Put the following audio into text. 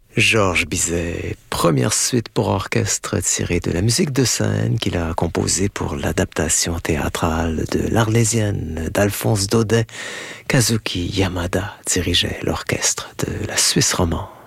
Georges Bizet, première suite pour orchestre tirée de la musique de scène qu'il a composée pour l'adaptation théâtrale de l'Arlésienne d'Alphonse Daudet. Kazuki Yamada dirigeait l'orchestre de la Suisse romande.